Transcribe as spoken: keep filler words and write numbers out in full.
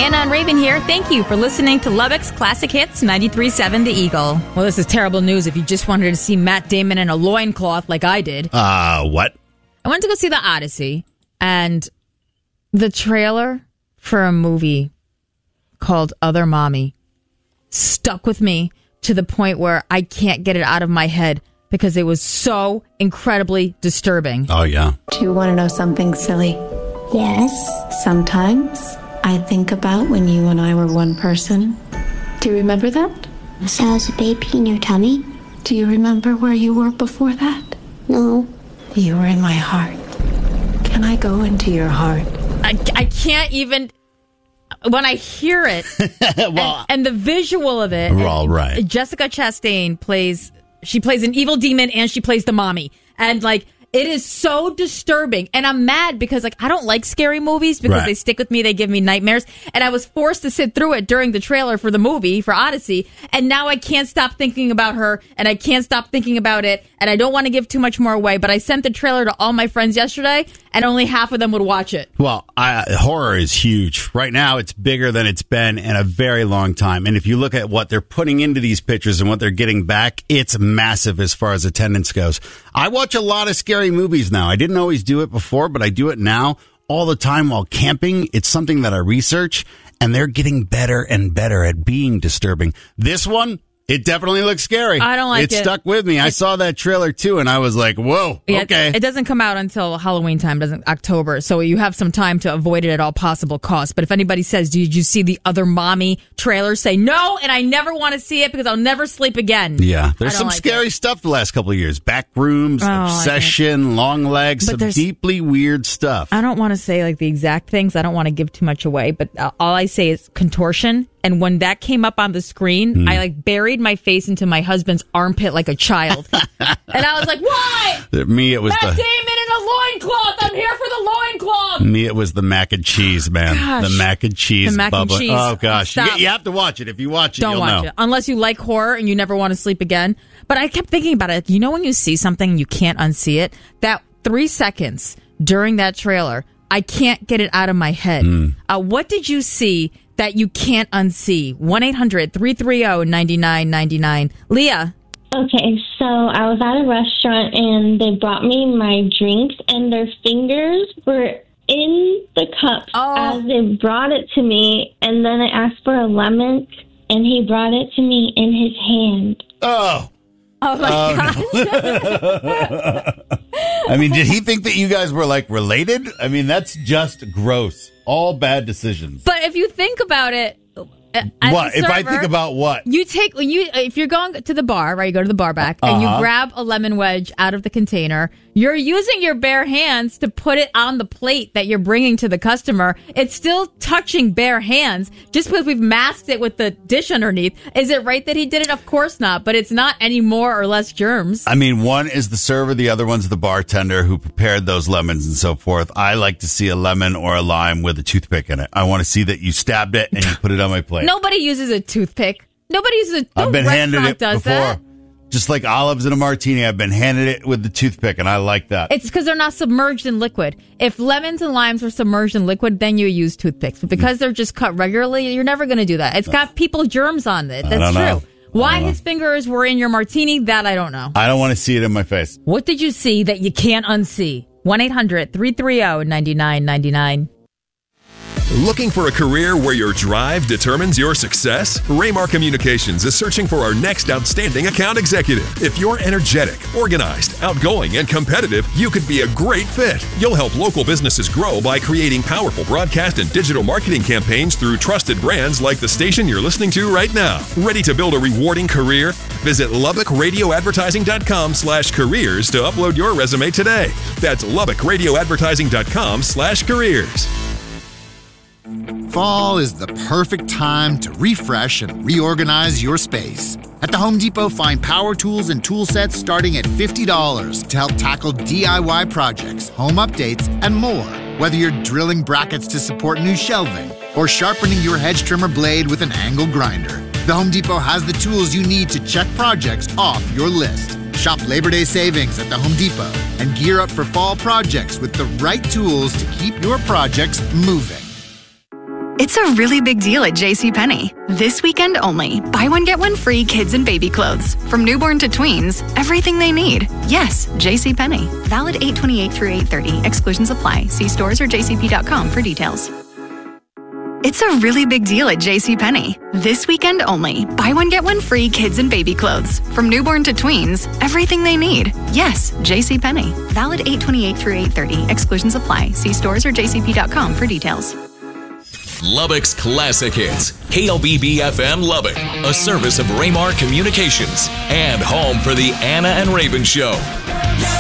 Anna and Raven here. Thank you for listening to Lubbock's Classic Hits ninety-three point seven The Eagle. Well, this is terrible news if you just wanted to see Matt Damon in a loincloth like I did. Uh, what? I went to go see The Odyssey, and the trailer for a movie called Other Mommy stuck with me to the point where I can't get it out of my head because it was so incredibly disturbing. Oh, yeah. Do you want to know something silly? Yes. Sometimes I think about when you and I were one person. Do you remember that? So I was a baby in your tummy? Do you remember where you were before that? No. You were in my heart. Can I go into your heart? I, I can't even... When I hear it, well, and, and the visual of it... We're all right. Jessica Chastain plays... She plays an evil demon, and she plays the mommy. And, like... It is so disturbing, and I'm mad because, like, I don't like scary movies because right. they stick with me, they give me nightmares, and I was forced to sit through it during the trailer for the movie, for Odyssey, and now I can't stop thinking about her, and I can't stop thinking about it, and I don't want to give too much more away, but I sent the trailer to all my friends yesterday, and only half of them would watch it. Well, I, horror is huge. Right now, it's bigger than it's been in a very long time, and if you look at what they're putting into these pictures and what they're getting back, it's massive as far as attendance goes. I watch a lot of scary movies now. I didn't always do it before, but I do it now all the time while camping. It's something that I research, and they're getting better and better at being disturbing. This one, it definitely looks scary. I don't like it. it. It stuck with me. I saw that trailer too, and I was like, whoa, yeah, okay. It doesn't come out until Halloween time, doesn't October, so you have some time to avoid it at all possible costs. But if anybody says, did you see the Other Mommy trailer, say no, and I never want to see it because I'll never sleep again. Yeah, there's some like scary it. stuff the last couple of years. Back rooms, oh, obsession, long legs, but some deeply weird stuff. I don't want to say like the exact things. I don't want to give too much away, but all I say is contortion. And when that came up on the screen, mm. I like buried my face into my husband's armpit like a child. And I was like, why? Me, it was Matt the... Damon in a loincloth. I'm here for the loincloth. Me, it was the mac and cheese, man. Gosh. The mac and cheese. The mac and Bubba. cheese. Oh, gosh. You, Stop. you have to watch it. If you watch it, Don't you'll watch know. it. Unless you like horror and you never want to sleep again. But I kept thinking about it. You know when you see something and you can't unsee it? That three seconds during that trailer, I can't get it out of my head. Mm. Uh, what did you see that you can't unsee? one eight hundred three three zero nine nine nine nine. Leah. Okay, so I was at a restaurant and they brought me my drinks and their fingers were in the cups oh. as they brought it to me. And then I asked for a lemon and he brought it to me in his hand. Oh. Oh, my oh, gosh. No. I mean, did he think that you guys were, like, related? I mean, that's just gross. All bad decisions. But if you think about it, what? Server, if I think about what? You take when you if you're going to the bar, right? You go to the bar back and uh-huh. you grab a lemon wedge out of the container. You're using your bare hands to put it on the plate that you're bringing to the customer. It's still touching bare hands just because we've masked it with the dish underneath. Is it right that he did it? Of course not. But it's not any more or less germs. I mean, one is the server, the other one's the bartender who prepared those lemons and so forth. I like to see a lemon or a lime with a toothpick in it. I want to see that you stabbed it and you put it on my plate. Nobody uses a toothpick. Nobody uses a toothpick. I've been handed it does before. That. Just like olives in a martini, I've been handed it with the toothpick, and I like that. It's because they're not submerged in liquid. If lemons and limes were submerged in liquid, then you use toothpicks. But because they're just cut regularly, you're never going to do that. It's got people germs on it. That's I don't true. know. Why his fingers were in your martini, that I don't know. I don't want to see it in my face. What did you see that you can't unsee? one eight hundred three three zero nine nine nine nine. Looking for a career where your drive determines your success? Raymar Communications is searching for our next outstanding account executive. If you're energetic, organized, outgoing, and competitive, you could be a great fit. You'll help local businesses grow by creating powerful broadcast and digital marketing campaigns through trusted brands like the station you're listening to right now. Ready to build a rewarding career? Visit Lubbock Radio Advertising dot com slash careers to upload your resume today. That's Lubbock Radio Advertising dot com slash careers. Fall is the perfect time to refresh and reorganize your space. At the Home Depot, find power tools and tool sets starting at fifty dollars to help tackle D I Y projects, home updates, and more. Whether you're drilling brackets to support new shelving or sharpening your hedge trimmer blade with an angle grinder, the Home Depot has the tools you need to check projects off your list. Shop Labor Day savings at the Home Depot and gear up for fall projects with the right tools to keep your projects moving. It's a really big deal at JCPenney. This weekend only. Buy one, get one free kids and baby clothes. From newborn to tweens, everything they need. Yes, JCPenney. Valid eight twenty-eight through eight thirty. Exclusions apply. See stores or j c p dot com for details. It's a really big deal at JCPenney. This weekend only. Buy one, get one free kids and baby clothes. From newborn to tweens, everything they need. Yes, JCPenney. Valid eight twenty-eight through eight thirty. Exclusions apply. See stores or j c p dot com for details. Lubbock's Classic Hits. K L B B F M Lubbock. A service of Raymar Communications. And home for the Anna and Raven Show.